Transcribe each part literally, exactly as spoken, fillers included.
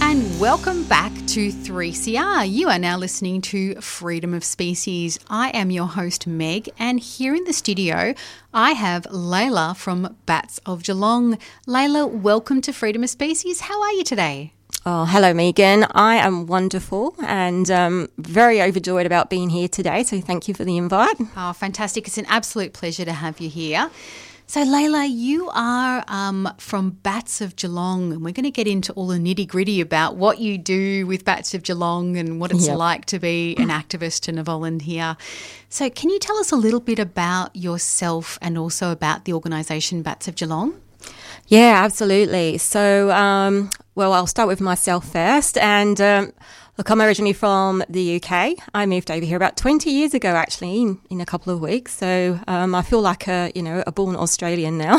and welcome back to three C R. You are now listening to Freedom of Species. I am your host, Meg, and here in the studio, I have Layla from Bats of Geelong. Layla, welcome to Freedom of Species. How are you today? Oh, hello, Megan. I am wonderful and um, very overjoyed about being here today, so thank you for the invite. Oh, fantastic. It's an absolute pleasure to have you here. So, Layla, you are um, from Bats of Geelong, and we're going to get into all the nitty-gritty about what you do with Bats of Geelong and what it's Yep. like to be an activist and a volunteer. So can you tell us a little bit about yourself and also about the organisation Bats of Geelong? Yeah, absolutely. So, um, well, I'll start with myself first. And um, look, I'm originally from the U K. I moved over here about twenty years ago, actually, in, in a couple of weeks. So um, I feel like a, you know, a born Australian now.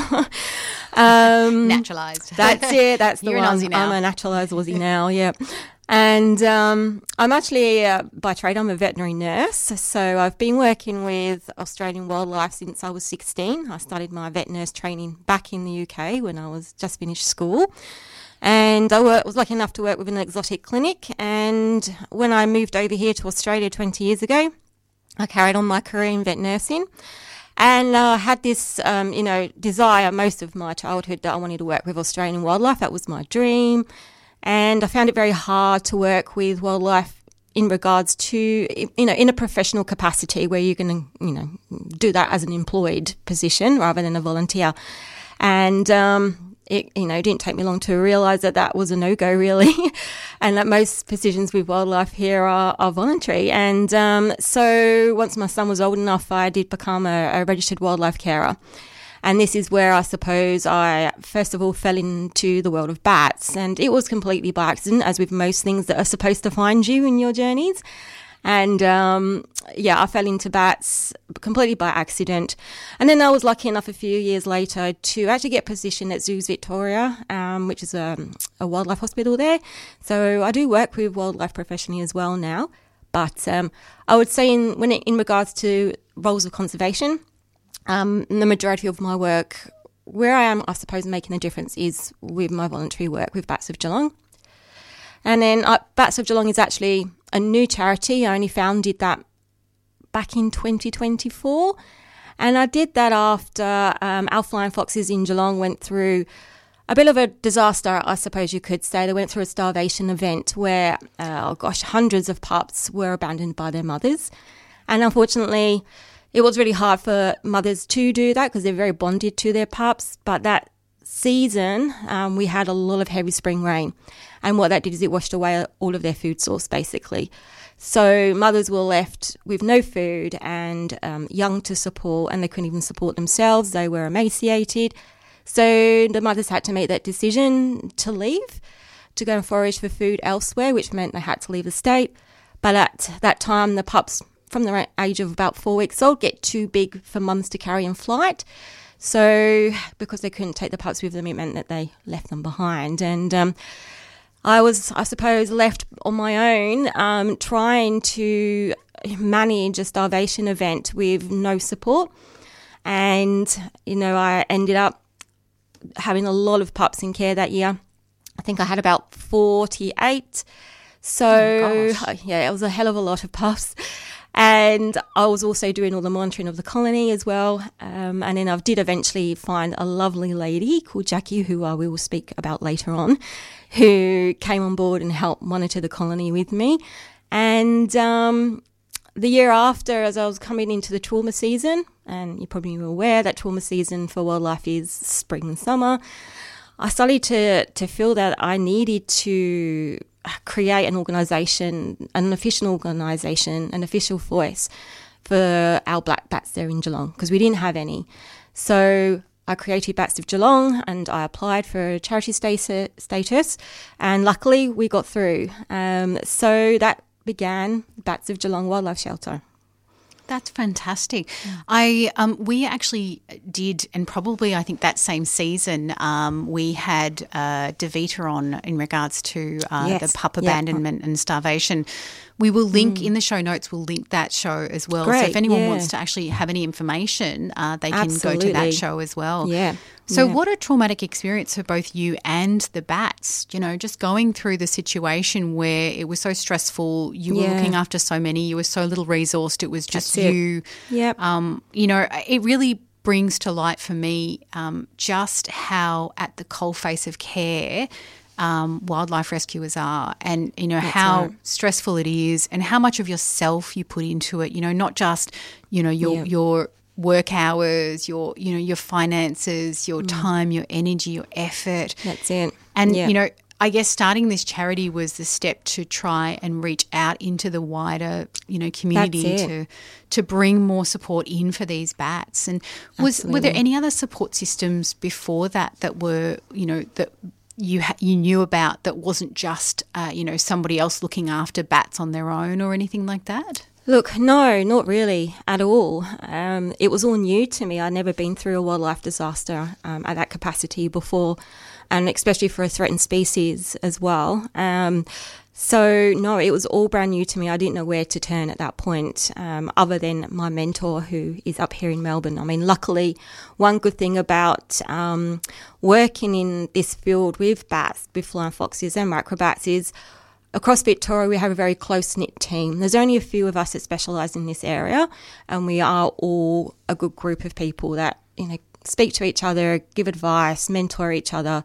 um, Naturalised. That's it. That's the You're one. an Aussie now. I'm a naturalised Aussie now, yeah. And um, I'm actually, uh, by trade, I'm a veterinary nurse. So I've been working with Australian wildlife since I was sixteen. I started my vet nurse training back in the U K when I was just finished school. And I work, was lucky enough to work with an exotic clinic. And when I moved over here to Australia twenty years ago, I carried on my career in vet nursing. And I uh, had this, um, you know, desire most of my childhood that I wanted to work with Australian wildlife. That was my dream. And I found it very hard to work with wildlife in regards to, you know, in a professional capacity where you're going to, you know, do that as an employed position rather than a volunteer. And, um, it, you know, didn't take me long to realise that that was a no-go, really, and that most positions with wildlife here are, are voluntary. And um, so once my son was old enough, I did become a, a registered wildlife carer. And this is where I suppose I, first of all, fell into the world of bats. And it was completely by accident, as with most things that are supposed to find you in your journeys. And, um, yeah, I fell into bats completely by accident. And then I was lucky enough a few years later to actually get a position at Zoos Victoria, um, which is a, a wildlife hospital there. So I do work with wildlife professionally as well now. But um, I would say in, when it, in regards to roles of conservation, Um, the majority of my work, where I am, I suppose, making a difference is with my voluntary work with Bats of Geelong. And then uh, Bats of Geelong is actually a new charity. I only founded that back in twenty twenty-four. And I did that after um, our Flying Foxes in Geelong went through a bit of a disaster, I suppose you could say. They went through a starvation event where, uh, oh gosh, hundreds of pups were abandoned by their mothers. And unfortunately, it was really hard for mothers to do that because they're very bonded to their pups. But that season, um, we had a lot of heavy spring rain. And what that did is it washed away all of their food source, basically. So mothers were left with no food and um, young to support, and they couldn't even support themselves. They were emaciated. So the mothers had to make that decision to leave, to go and forage for food elsewhere, which meant they had to leave the state. But at that time, the pups from the age of about four weeks old get too big for mums to carry in flight. So because they couldn't take the pups with them, it meant that they left them behind. And um, I was, I suppose, left on my own um, trying to manage a starvation event with no support. And, you know, I ended up having a lot of pups in care that year. I think I had about forty-eight. So, oh, yeah, it was a hell of a lot of pups. And I was also doing all the monitoring of the colony as well. Um, and then I did eventually find a lovely lady called Jackie, who uh, we will speak about later on, who came on board and helped monitor the colony with me. And um, the year after, as I was coming into the trauma season, and you're probably aware that trauma season for wildlife is spring and summer, I started to, to feel that I needed to create an organisation, an official organisation, an official voice for our black bats there in Geelong, because we didn't have any. So I created Bats of Geelong and I applied for charity status, and luckily we got through. Um, so that began Bats of Geelong Wildlife Shelter. That's fantastic. Mm. I um, we actually did, and probably I think that same season um, we had uh, Devita on in regards to uh, yes. the pup abandonment yeah. and starvation. We will link mm. in the show notes. We'll link that show as well. Great, so if anyone yeah. wants to actually have any information, uh, they can Absolutely. go to that show as well. Yeah. So Yeah. what a traumatic experience for both you and the bats, you know, just going through the situation where it was so stressful, you were Yeah. looking after so many, you were so little resourced, it was just That's it. you. Yep. Um, you know, it really brings to light for me um, just how at the coalface of care um, wildlife rescuers are, and, you know, That's how right. stressful it is and how much of yourself you put into it, you know, not just, you know, your, Yeah. your work hours, your, you know, your finances, your time, your energy, your effort. That's it. And, Yeah. you know, I guess starting this charity was the step to try and reach out into the wider, you know, community That's it. to to bring more support in for these bats. And was were there Absolutely. any other support systems before that that were, you know, that you ha- you knew about that wasn't just, uh, you know, somebody else looking after bats on their own or anything like that? Look, no, not really at all. Um, it was all new to me. I'd never been through a wildlife disaster um, at that capacity before, and especially for a threatened species as well. Um, so, no, it was all brand new to me. I didn't know where to turn at that point, um, other than my mentor who is up here in Melbourne. I mean, luckily, one good thing about um, working in this field with bats, with flying foxes and microbats is across Victoria, we have a very close-knit team. There's only a few of us that specialise in this area, and we are all a good group of people that, you know, speak to each other, give advice, mentor each other.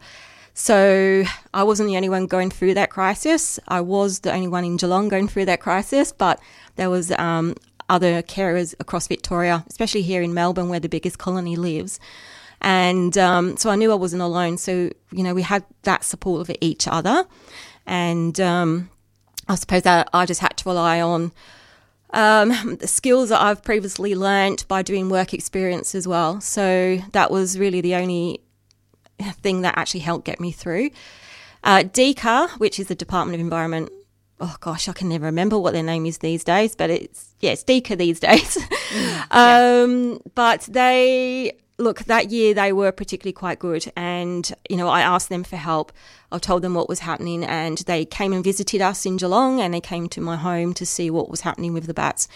So I wasn't the only one going through that crisis. I was the only one in Geelong going through that crisis, but there was um, other carers across Victoria, especially here in Melbourne where the biggest colony lives. And um, so I knew I wasn't alone. So, you know, we had that support of each other. And um, I suppose that I just had to rely on um, the skills that I've previously learnt by doing work experience as well. So that was really the only thing that actually helped get me through. Uh, DECA, which is the Department of Environment, oh gosh, I can never remember what their name is these days, but it's, yeah, it's DECA these days. Mm, yeah. um, but they... Look, that year they were particularly quite good, and, you know, I asked them for help. I told them what was happening, and they came and visited us in Geelong, and they came to my home to see what was happening with the bats.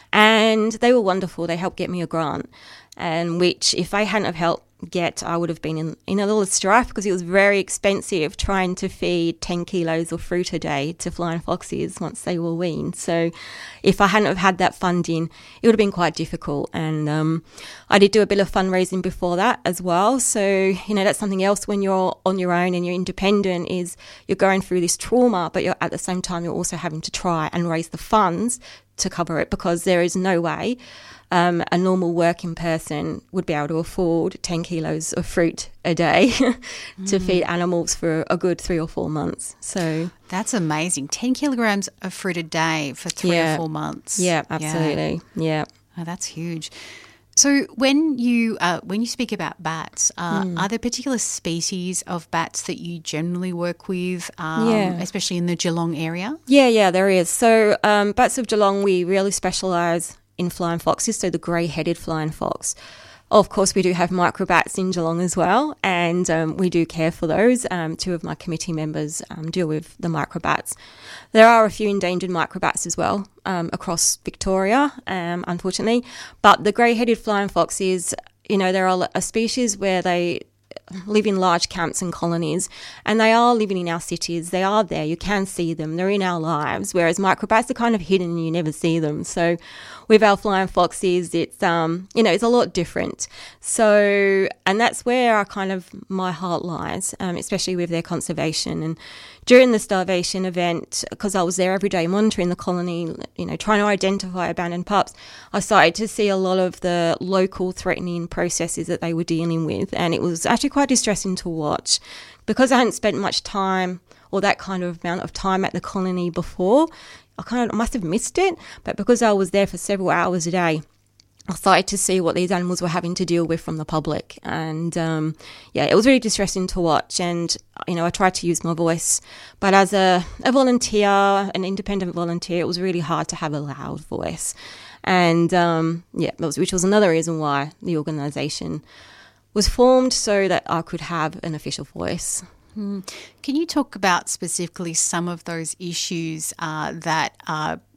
And they were wonderful. They helped get me a grant, and which, if they hadn't have helped get, I would have been in, in a little strife because it was very expensive trying to feed ten kilos of fruit a day to flying foxes once they were weaned. So if I hadn't have had that funding, it would have been quite difficult. And um, I did do a bit of fundraising before that as well. So, you know, that's something else when you're on your own and you're independent is you're going through this trauma, but you're at the same time, you're also having to try and raise the funds to cover it because there is no way Um, a normal working person would be able to afford ten kilos of fruit a day to Mm. feed animals for a good three or four months. So That's amazing. ten kilograms of fruit a day for three Yeah. or four months. yeah, absolutely. Yeah. Oh, that's huge. So when you uh, when you speak about bats, uh, Hmm. are there particular species of bats that you generally work with, um, Yeah. especially in the Geelong area? Yeah, yeah, there is. So um, Bats of Geelong, we really specialise in flying foxes, so the grey-headed flying fox. Of course, we do have microbats in Geelong as well, and um, we do care for those. Um, two of my committee members um, deal with the microbats. There are a few endangered microbats as well um, across Victoria, um, unfortunately. But the grey-headed flying fox is, you know, there are a species where they live in large camps and colonies, and they are living in our cities. They are there. You can see them. They're in our lives, whereas microbats are kind of hidden and you never see them. So with our flying foxes, it's, um, you know, it's a lot different. So, and that's where I kind of, my heart lies, um, especially with their conservation. And during the starvation event, because I was there every day monitoring the colony, you know, trying to identify abandoned pups, I started to see a lot of the local threatening processes that they were dealing with. And it was actually quite distressing to watch because I hadn't spent much time or that kind of amount of time at the colony before. I kind of must have missed it, but because I was there for several hours a day, I started to see what these animals were having to deal with from the public. And, um, yeah, it was really distressing to watch. And, you know, I tried to use my voice. But as a, a volunteer, an independent volunteer, it was really hard to have a loud voice. And, um, yeah, that was, which was another reason why the organisation was formed so that I could have an official voice. Mm. Can you talk about specifically some of those issues uh, that are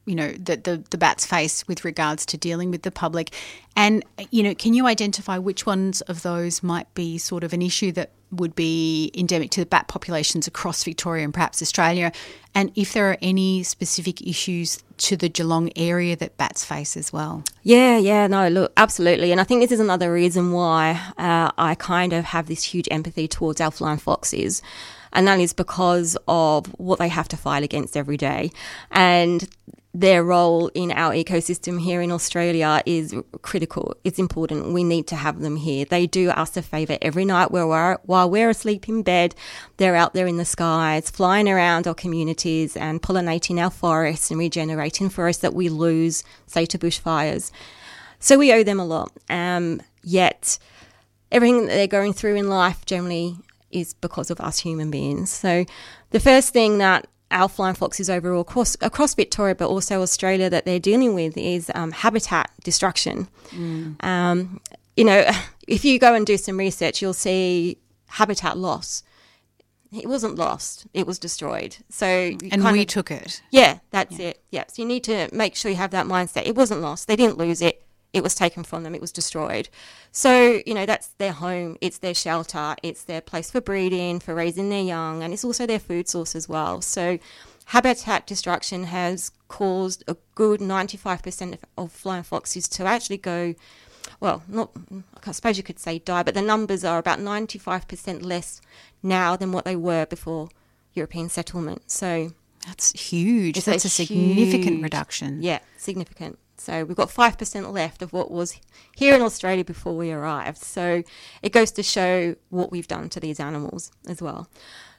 you know, that the, the bats face with regards to dealing with the public. And, you know, can you identify which ones of those might be sort of an issue that would be endemic to the bat populations across Victoria and perhaps Australia? And if there are any specific issues to the Geelong area that bats face as well? Yeah, yeah, no, look, absolutely. And I think this is another reason why uh, I kind of have this huge empathy towards our flying foxes. And that is because of what they have to fight against every day. And their role in our ecosystem here in Australia is critical. It's important. We need to have them here. They do us a favour every night while we're, while we're asleep in bed. They're out there in the skies, flying around our communities and pollinating our forests and regenerating forests that we lose, say, to bushfires. So we owe them a lot. Um, yet everything that they're going through in life generally is because of us human beings. So the first thing that our flying foxes overall across, across Victoria, but also Australia, that they're dealing with is um, habitat destruction. Mm. Um, you know, if you go and do some research, you'll see habitat loss. It wasn't lost; it was destroyed. So, and we of, took it. Yeah, that's yeah. it. Yeah, so you need to make sure you have that mindset. It wasn't lost; they didn't lose it. It was taken from them. It was destroyed. So, you know, that's their home. It's their shelter. It's their place for breeding, for raising their young, and it's also their food source as well. So habitat destruction has caused a good ninety-five percent of flying foxes to actually go, well, not, I suppose you could say die, but the numbers are about ninety-five percent less now than what they were before European settlement. So that's huge. That's a, a significant huge, reduction. Yeah, significant. So we've got five percent left of what was here in Australia before we arrived. So it goes to show what we've done to these animals as well.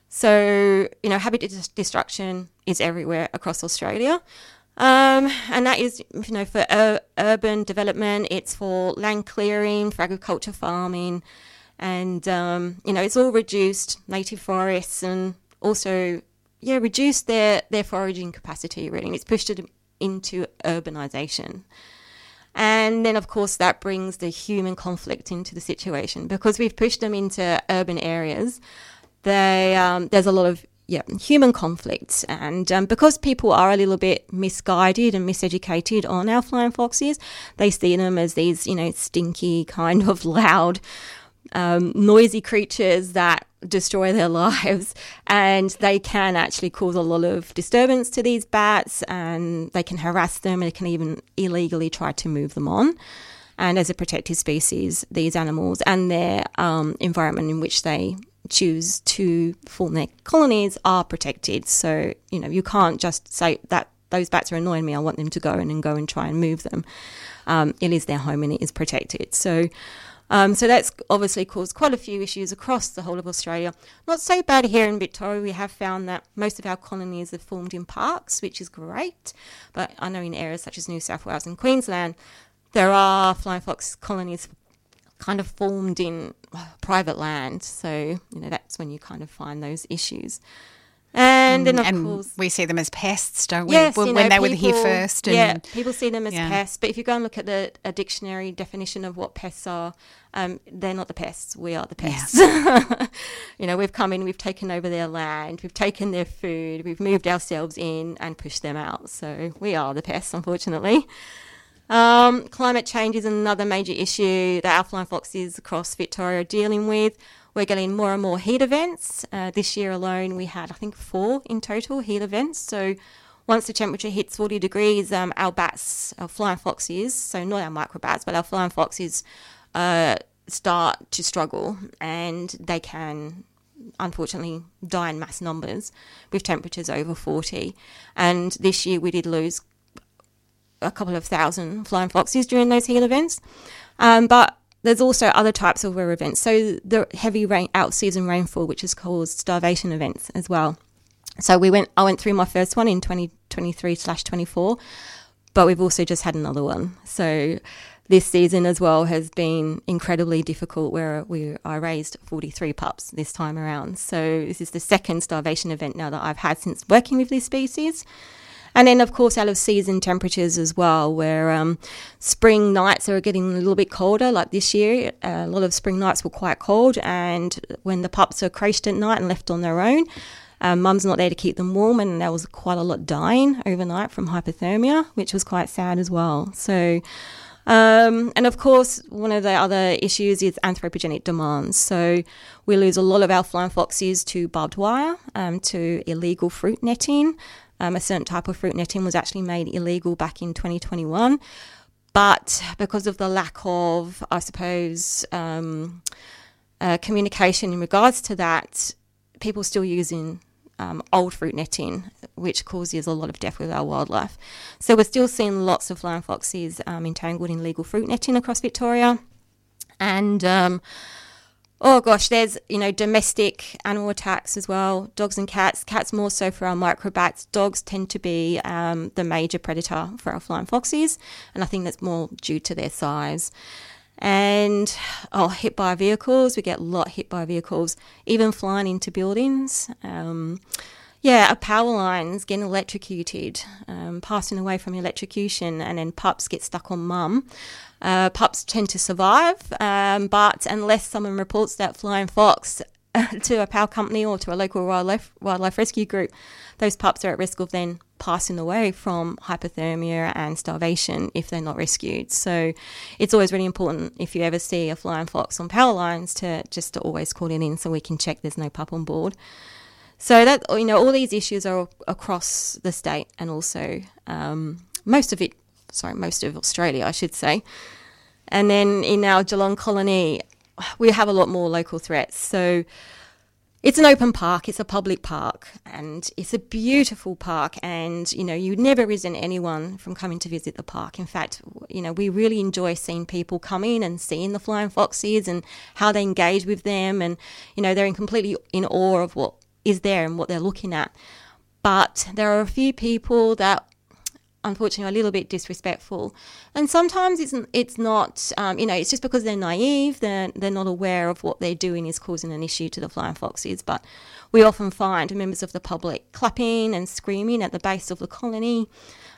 So, you know, habitat destruction is everywhere across Australia. Um, and that is, you know, for uh, urban development, it's for land clearing, for agriculture farming. And, um, you know, it's all reduced native forests and also, yeah, reduced their, their foraging capacity, really. And it's pushed it into urbanisation. And then, of course, that brings the human conflict into the situation because we've pushed them into urban areas. They, um, there's a lot of yeah human conflicts, and um, because people are a little bit misguided and miseducated on our flying foxes, they see them as these, you know, stinky, kind of loud, um, noisy creatures that destroy their lives, and they can actually cause a lot of disturbance to these bats, and they can harass them, and they can even illegally try to move them on. And as a protected species, these animals and their um, environment in which they choose to form their colonies are protected. So, you know, you can't just say that those bats are annoying me, I want them to go in and go and try and move them. Um, it is their home and it is protected. So Um, so that's obviously caused quite a few issues across the whole of Australia. Not so bad here in Victoria. We have found that most of our colonies are formed in parks, which is great. But I know in areas such as New South Wales and Queensland, there are flying fox colonies kind of formed in private land. So, you know, that's when you kind of find those issues. And then, of and course, we see them as pests, don't we? Yes, when you know, they people, were here first. And, yeah, people see them as yeah. pests. But if you go and look at the a dictionary definition of what pests are, um, they're not the pests. We are the pests. Yeah. You know, we've come in, we've taken over their land, we've taken their food, we've moved ourselves in and pushed them out. So we are the pests, unfortunately. Um, climate change is another major issue that our flying foxes across Victoria are dealing with. We're getting more and more heat events. Uh, this year alone, we had, I think, four in total heat events. So once the temperature hits forty degrees, um, our bats, our flying foxes, so not our microbats, but our flying foxes uh, start to struggle, and they can, unfortunately, die in mass numbers with temperatures over forty. And this year we did lose a couple of thousand flying foxes during those heat events. Um, but there's also other types of weather events. So the heavy rain, out-season rainfall, which has caused starvation events as well. So we went. I went through my first one in twenty twenty-three slash twenty-four, but we've also just had another one. So this season as well has been incredibly difficult, where we I raised forty-three pups this time around. So this is the second starvation event now that I've had since working with this species. And then, of course, out of season temperatures as well, where um, spring nights are getting a little bit colder. Like this year, a lot of spring nights were quite cold. And when the pups are crashed at night and left on their own, Um, mum's not there to keep them warm, and there was quite a lot dying overnight from hypothermia, which was quite sad as well. So, um, and of course, one of the other issues is anthropogenic demands. So we lose a lot of our flying foxes to barbed wire, um, to illegal fruit netting. Um, a certain type of fruit netting was actually made illegal back in twenty twenty-one. But because of the lack of, I suppose, um, uh, communication in regards to that, people are still using um, old fruit netting, which causes a lot of death with our wildlife. So we're still seeing lots of flying foxes um, entangled in illegal fruit netting across Victoria. And, um, oh gosh, there's, you know, domestic animal attacks as well, dogs and cats. Cats more so for our microbats. Dogs tend to be um, the major predator for our flying foxes, and I think that's more due to their size. And, oh, hit by vehicles. We get a lot hit by vehicles, even flying into buildings. Um, yeah, our power lines getting electrocuted, um, passing away from electrocution, and then pups get stuck on mum. Uh, pups tend to survive, um, but unless someone reports that flying fox to a power company or to a local wildlife wildlife rescue group, those pups are at risk of then passing away from hypothermia and starvation if they're not rescued. So it's always really important, if you ever see a flying fox on power lines, to just to always call it in so we can check there's no pup on board. So that, you know, all these issues are across the state, and also um, most of it, sorry, most of Australia, I should say. And then in our Geelong colony, we have a lot more local threats. So it's an open park, it's a public park, and it's a beautiful park, and, you know, you never resent anyone from coming to visit the park. In fact, you know, we really enjoy seeing people come in and seeing the flying foxes and how they engage with them, and, you know, they're in completely in awe of what is there and what they're looking at. But there are a few people that, unfortunately, are a little bit disrespectful, and sometimes it's it's not um, you know, it's just because they're naive, they're, they're not aware of what they're doing is causing an issue to the flying foxes. But we often find members of the public clapping and screaming at the base of the colony,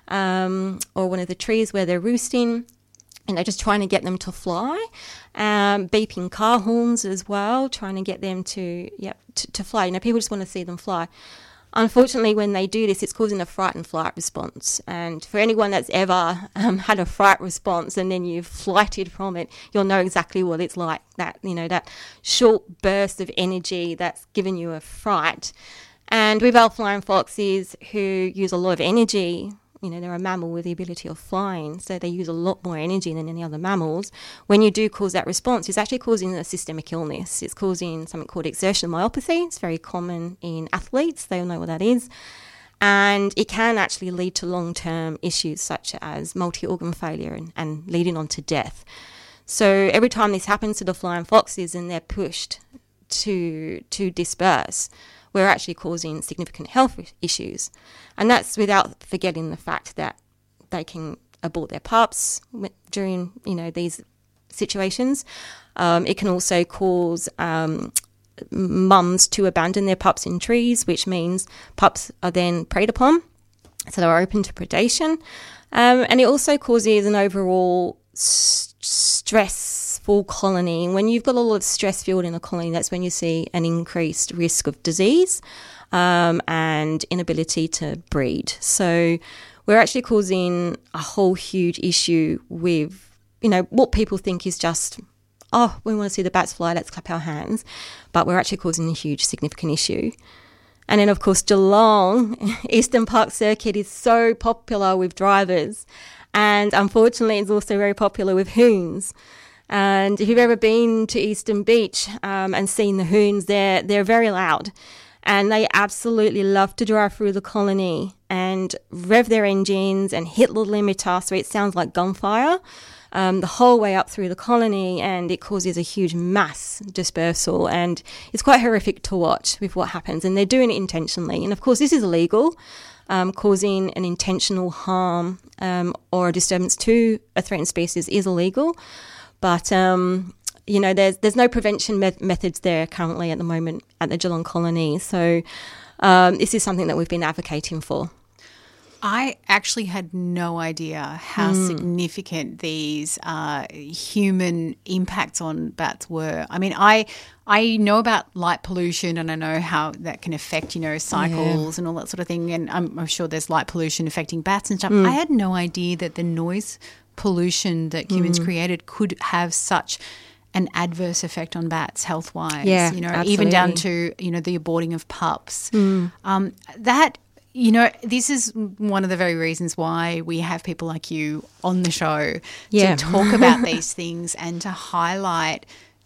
um, or one of the trees where they're roosting, you know, just trying to get them to fly, um, beeping car horns as well, trying to get them to yeah to, to fly. You know, people just want to see them fly. Unfortunately, when they do this, it's causing a fright and flight response. And for anyone that's ever um, had a fright response and then you've flighted from it, you'll know exactly what it's like. That, you know, that short burst of energy that's given you a fright. And with our flying foxes, who use a lot of energy, you know, they're a mammal with the ability of flying, so they use a lot more energy than any other mammals. When you do cause that response, it's actually causing a systemic illness. It's causing something called exertional myopathy. It's very common in athletes. They'll know what that is. And it can actually lead to long-term issues such as multi-organ failure and, and leading on to death. So every time this happens to the flying foxes and they're pushed to to disperse, we're actually causing significant health issues. And that's without forgetting the fact that they can abort their pups during, you know, these situations. Um, it can also cause um, mums to abandon their pups in trees, which means pups are then preyed upon, so they're open to predation. Um, and it also causes an overall s- stressful colony. And when you've got a lot of stress field in a colony, that's when you see an increased risk of disease um, and inability to breed. So we're actually causing a whole huge issue with, you know, what people think is just, oh, we want to see the bats fly, let's clap our hands. But we're actually causing a huge, significant issue. And then, of course, Geelong, Eastern Park Circuit is so popular with drivers. And unfortunately, it's also very popular with hoons. And if you've ever been to Eastern Beach um, and seen the hoons, they're, they're very loud. And they absolutely love to drive through the colony and rev their engines and hit the limiter so it sounds like gunfire um, the whole way up through the colony, and it causes a huge mass dispersal. And it's quite horrific to watch with what happens. And they're doing it intentionally. And of course, this is illegal. Um, causing an intentional harm um, or a disturbance to a threatened species is illegal. But, um, you know, there's there's no prevention me- methods there currently at the moment at the Geelong colony. So um, this is something that we've been advocating for. I actually had no idea how mm. significant these uh, human impacts on bats were. I mean, I I know about light pollution and I know how that can affect, you know, cycles yeah. and all that sort of thing. And I'm, I'm sure there's light pollution affecting bats and stuff. Mm. I had no idea that the noise pollution that humans mm. created could have such an adverse effect on bats health-wise. Yeah, you know, absolutely. Even down to, you know, the aborting of pups. Mm. Um, that... You know, this is one of the very reasons why we have people like you on the show yeah. to talk about these things and to highlight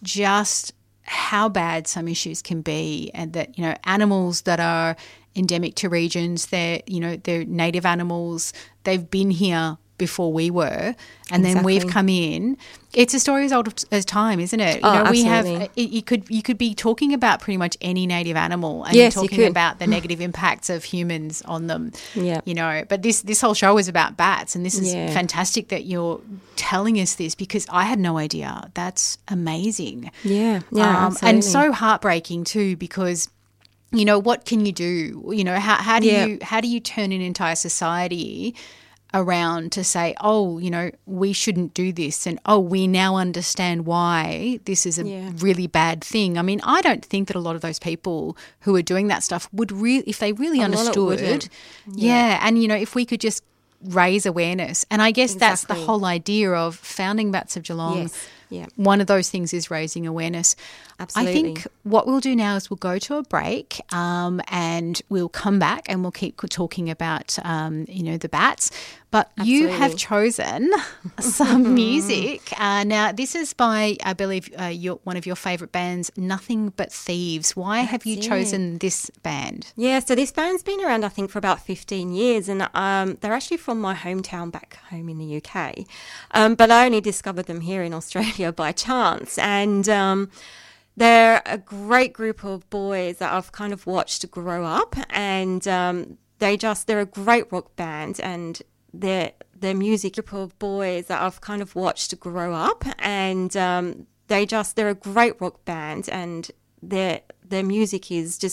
just how bad some issues can be, and that, you know, animals that are endemic to regions, they're, you know, they're native animals, they've been here before we were, and exactly. then we've come in. It's a story as old as time, isn't it? You oh, know, we absolutely. have you could you could be talking about pretty much any native animal and yes, talking about the negative impacts of humans on them. Yeah. You know, but this this whole show is about bats, and this is yeah. fantastic that you're telling us this, because I had no idea. That's amazing. Yeah. Yeah. Um, absolutely. and so heartbreaking too, because you know, what can you do? You know, how how do yeah. you how do you turn an entire society around to say, oh, you know, we shouldn't do this, and oh, we now understand why this is a yeah. really bad thing. I mean, I don't think that a lot of those people who are doing that stuff would really, if they really a understood, yeah. yeah, and you know, if we could just raise awareness, and I guess exactly. that's the whole idea of founding Bats of Geelong. Yes. Yeah. One of those things is raising awareness. Absolutely. I think what we'll do now is we'll go to a break um, and we'll come back and we'll keep talking about, um, you know, the bats. But Absolutely. you have chosen some music. Uh, now, this is by, I believe, uh, your, one of your favourite bands, Nothing But Thieves. Why That's have you it. chosen this band? Yeah, so this band's been around, I think, for about fifteen years, and um, they're actually from my hometown back home in the U K. Um, but I only discovered them here in Australia by chance, and um, they're a great group of boys that I've kind of watched grow up, and um, they just, they're a great rock band, and their their music group of boys that I've kind of watched grow up, and um, they just, they're a great rock band, and their their music is just